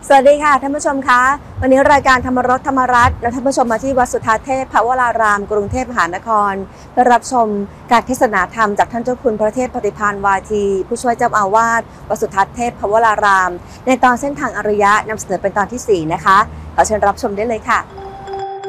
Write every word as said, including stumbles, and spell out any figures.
สวัสดีค่ะท่านผู้ชมคะวันนี้รายการธรรมรสธรรมรัตน์และท่านผู้ชมมาที่วัดสุทธาเทพภวรารามกรุงเทพมหานครเพื่อรับชมการเทศนาธรรมจากท่านเจ้าคุณพระเทพปฏิภาณวาทีผู้ช่วยเจ้าอาวาสวัดสุทธาเทพภวรารามในตอนเส้นทางอริยะนำเสนอเป็นตอนที่สี่นะคะขอเชิญรับชมได้เลยค่ะ